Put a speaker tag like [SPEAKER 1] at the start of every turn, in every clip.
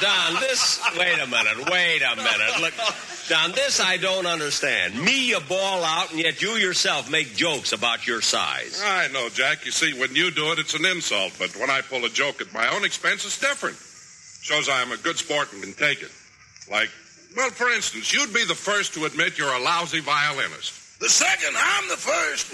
[SPEAKER 1] Don, wait a minute. Look, Don, this I don't understand. Me, you ball out, and yet you yourself make jokes about your size.
[SPEAKER 2] I know, Jack. You see, when you do it, it's an insult. But when I pull a joke at my own expense, it's different. Shows I'm a good sport and can take it. Like, well, for instance, you'd be the first to admit you're a lousy violinist.
[SPEAKER 3] The second, I'm the first.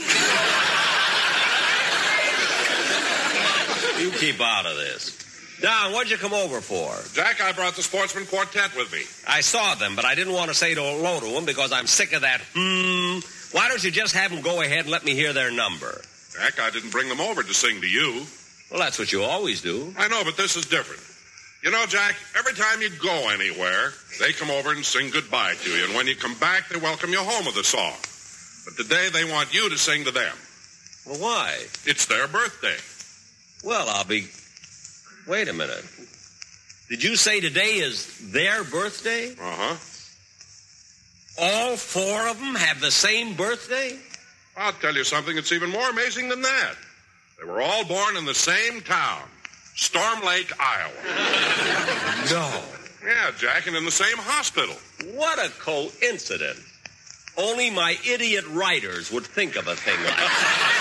[SPEAKER 1] You keep out of this. Don, what'd you come over for?
[SPEAKER 2] Jack, I brought the Sportsman Quartet with me.
[SPEAKER 1] I saw them, but I didn't want to say hello to them because I'm sick of that, Why don't you just have them go ahead and let me hear their number?
[SPEAKER 2] Jack, I didn't bring them over to sing to you.
[SPEAKER 1] Well, that's what you always do.
[SPEAKER 2] I know, but this is different. You know, Jack, every time you go anywhere, they come over and sing goodbye to you. And when you come back, they welcome you home with a song. But today, they want you to sing to them.
[SPEAKER 1] Well, why?
[SPEAKER 2] It's their birthday.
[SPEAKER 1] Well, Wait a minute. Did you say today is their birthday?
[SPEAKER 2] Uh-huh.
[SPEAKER 1] All four of them have the same birthday?
[SPEAKER 2] I'll tell you something that's even more amazing than that. They were all born in the same town, Storm Lake, Iowa.
[SPEAKER 1] No.
[SPEAKER 2] Yeah, Jack, and in the same hospital.
[SPEAKER 1] What a coincidence. Only my idiot writers would think of a thing like that.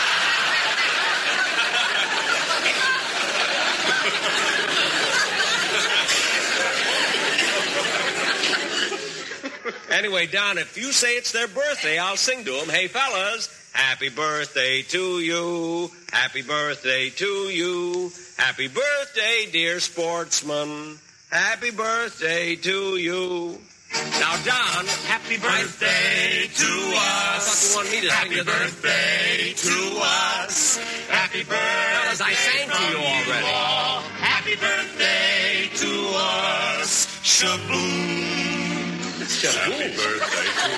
[SPEAKER 1] Anyway, Don, if you say it's their birthday, I'll sing to them. Hey, fellas, happy birthday to you. Happy birthday to you. Happy birthday, dear sportsman. Happy birthday to you. Now, Don, happy birthday to us. I thought you wanted me to sing to them.
[SPEAKER 3] Happy birthday to us. Happy birthday.
[SPEAKER 1] Fellas, I sang to you already.
[SPEAKER 3] Happy birthday to us. Shaboom.
[SPEAKER 1] Shaboom.
[SPEAKER 2] Happy birthday to